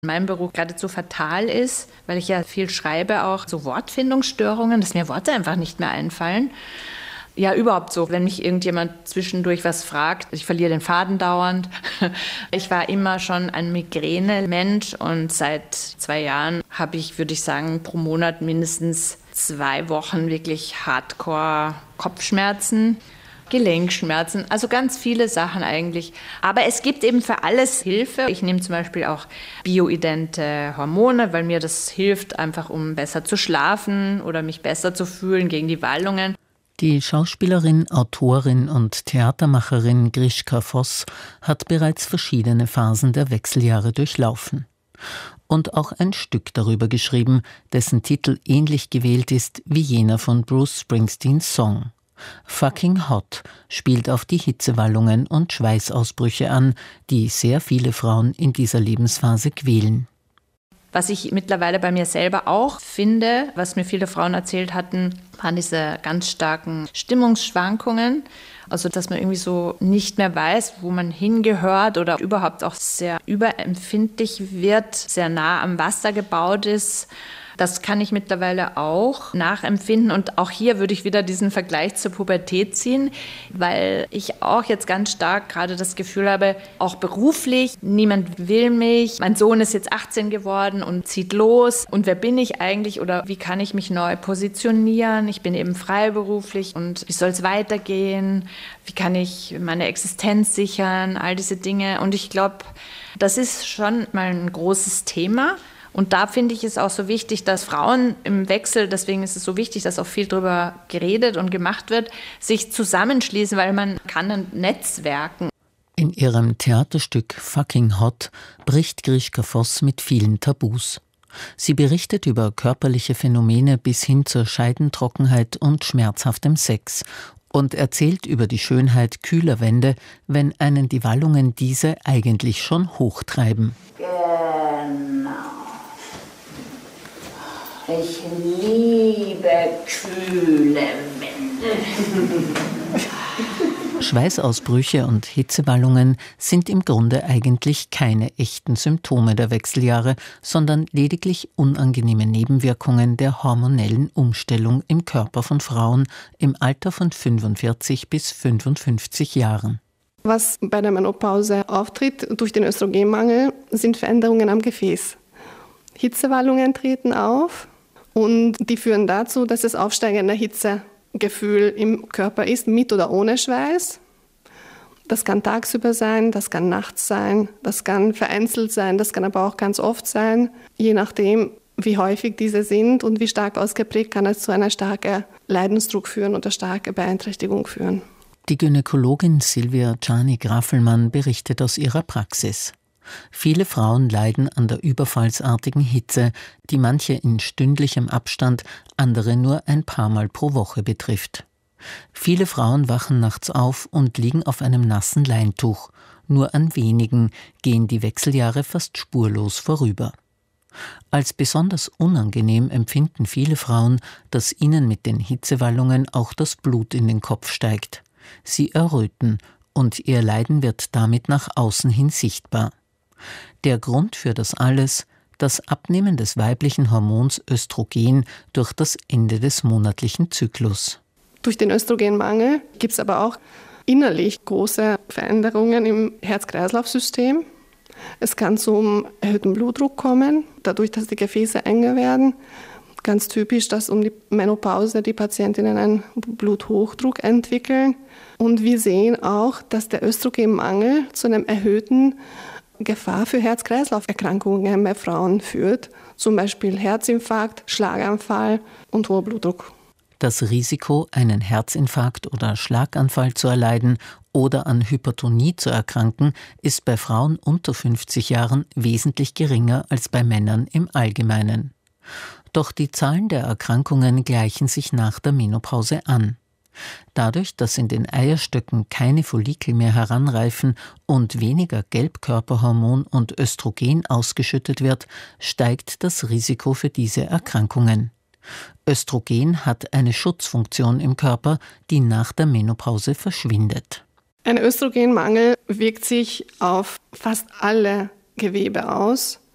mein Beruf geradezu fatal ist, weil ich ja viel schreibe, auch so Wortfindungsstörungen, dass mir Worte einfach nicht mehr einfallen. Ja, überhaupt so, wenn mich irgendjemand zwischendurch was fragt, ich verliere den Faden dauernd. Ich war immer schon ein Migräne-Mensch und seit 2 Jahren habe ich, würde ich sagen, pro Monat mindestens 2 Wochen wirklich Hardcore-Kopfschmerzen. Gelenkschmerzen, also ganz viele Sachen eigentlich. Aber es gibt eben für alles Hilfe. Ich nehme zum Beispiel auch bioidente Hormone, weil mir das hilft, einfach um besser zu schlafen oder mich besser zu fühlen gegen die Wallungen. Die Schauspielerin, Autorin und Theatermacherin Grishka Voss hat bereits verschiedene Phasen der Wechseljahre durchlaufen. Und auch ein Stück darüber geschrieben, dessen Titel ähnlich gewählt ist wie jener von Bruce Springsteens Song. Fucking Hot spielt auf die Hitzewallungen und Schweißausbrüche an, die sehr viele Frauen in dieser Lebensphase quälen. Was ich mittlerweile bei mir selber auch finde, was mir viele Frauen erzählt hatten, waren diese ganz starken Stimmungsschwankungen. Also, dass man irgendwie so nicht mehr weiß, wo man hingehört oder überhaupt auch sehr überempfindlich wird, sehr nah am Wasser gebaut ist. Das kann ich mittlerweile auch nachempfinden. Und auch hier würde ich wieder diesen Vergleich zur Pubertät ziehen, weil ich auch jetzt ganz stark gerade das Gefühl habe, auch beruflich, niemand will mich. Mein Sohn ist jetzt 18 geworden und zieht los. Und wer bin ich eigentlich oder wie kann ich mich neu positionieren? Ich bin eben freiberuflich und wie soll es weitergehen? Wie kann ich meine Existenz sichern? All diese Dinge. Und ich glaube, das ist schon mal ein großes Thema. Und da finde ich es auch so wichtig, dass Frauen im Wechsel, deswegen ist es so wichtig, dass auch viel darüber geredet und gemacht wird, sich zusammenschließen, weil man kann ein Netzwerken. In ihrem Theaterstück Fucking Hot bricht Grishka Voss mit vielen Tabus. Sie berichtet über körperliche Phänomene bis hin zur Scheidentrockenheit und schmerzhaftem Sex und erzählt über die Schönheit kühler Wände, wenn einen die Wallungen diese eigentlich schon hochtreiben. Genau. Ich liebe kühle Wände. Schweißausbrüche und Hitzewallungen sind im Grunde eigentlich keine echten Symptome der Wechseljahre, sondern lediglich unangenehme Nebenwirkungen der hormonellen Umstellung im Körper von Frauen im Alter von 45 bis 55 Jahren. Was bei der Menopause auftritt durch den Östrogenmangel, sind Veränderungen am Gefäß. Hitzewallungen treten auf und die führen dazu, dass das aufsteigende Hitzegefühl im Körper ist, mit oder ohne Schweiß. Das kann tagsüber sein, das kann nachts sein, das kann vereinzelt sein, das kann aber auch ganz oft sein. Je nachdem, wie häufig diese sind und wie stark ausgeprägt, kann es zu einer starken Leidensdruck führen oder starke Beeinträchtigung führen. Die Gynäkologin Silvia Czarny-Graffelmann berichtet aus ihrer Praxis. Viele Frauen leiden an der überfallsartigen Hitze, die manche in stündlichem Abstand, andere nur ein paar Mal pro Woche betrifft. Viele Frauen wachen nachts auf und liegen auf einem nassen Leintuch. Nur an wenigen gehen die Wechseljahre fast spurlos vorüber. Als besonders unangenehm empfinden viele Frauen, dass ihnen mit den Hitzewallungen auch das Blut in den Kopf steigt. Sie erröten und ihr Leiden wird damit nach außen hin sichtbar. Der Grund für das alles: das Abnehmen des weiblichen Hormons Östrogen durch das Ende des monatlichen Zyklus. Durch den Östrogenmangel gibt es aber auch innerlich große Veränderungen im Herz-Kreislauf-System. Es kann zum erhöhten Blutdruck kommen, dadurch, dass die Gefäße enger werden. Ganz typisch, dass um die Menopause die Patientinnen einen Bluthochdruck entwickeln. Und wir sehen auch, dass der Östrogenmangel zu einem erhöhten Gefahr für Herz-Kreislauf-Erkrankungen bei Frauen führt, zum Beispiel Herzinfarkt, Schlaganfall und hoher Blutdruck. Das Risiko, einen Herzinfarkt oder Schlaganfall zu erleiden oder an Hypertonie zu erkranken, ist bei Frauen unter 50 Jahren wesentlich geringer als bei Männern im Allgemeinen. Doch die Zahlen der Erkrankungen gleichen sich nach der Menopause an. Dadurch, dass in den Eierstöcken keine Follikel mehr heranreifen und weniger Gelbkörperhormon und Östrogen ausgeschüttet wird, steigt das Risiko für diese Erkrankungen. Östrogen hat eine Schutzfunktion im Körper, die nach der Menopause verschwindet. Ein Östrogenmangel wirkt sich auf fast alle Gewebe aus.